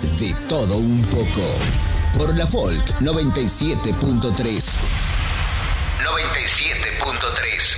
De todo un poco. Por la Folk 97.3. 97.3.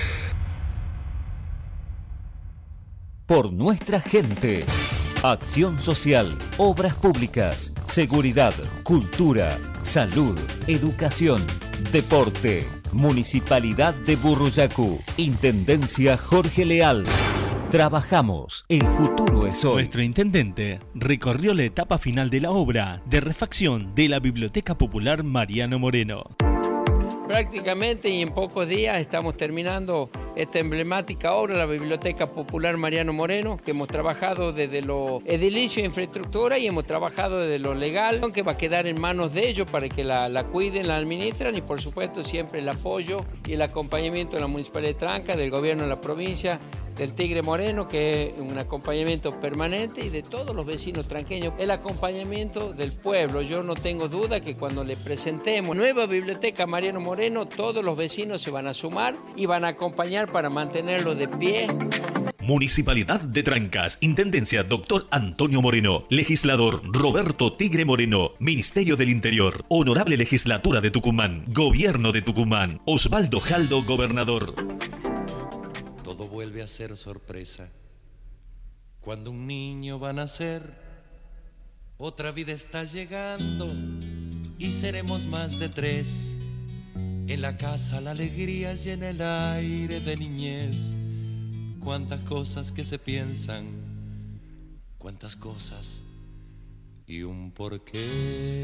Por nuestra gente. Acción social, obras públicas, seguridad, cultura, salud, educación, deporte. Municipalidad de Burruyacu. Intendencia Jorge Leal. Trabajamos. El futuro es hoy. Nuestro intendente recorrió la etapa final de la obra de refacción de la Biblioteca Popular Mariano Moreno. Prácticamente y en pocos días estamos terminando esta emblemática obra, la Biblioteca Popular Mariano Moreno, que hemos trabajado desde lo edilicio e infraestructura y hemos trabajado desde lo legal, que va a quedar en manos de ellos para que la cuiden, la administran y por supuesto siempre el apoyo y el acompañamiento de la Municipalidad de Tranca, del gobierno de la provincia, del Tigre Moreno, que es un acompañamiento permanente, y de todos los vecinos tranqueños, el acompañamiento del pueblo. Yo no tengo duda que cuando le presentemos nueva Biblioteca Mariano Moreno, todos los vecinos se van a sumar y van a acompañar para mantenerlo de pie. Municipalidad de Trancas, Intendencia Dr. Antonio Moreno, Legislador Roberto Tigre Moreno, Ministerio del Interior, Honorable Legislatura de Tucumán, Gobierno de Tucumán, Osvaldo Jaldo, Gobernador. Todo vuelve a ser sorpresa cuando un niño va a nacer. Otra vida está llegando y seremos más de 3. En la casa la alegría y en el aire de niñez. Cuántas cosas que se piensan, cuántas cosas y un porqué.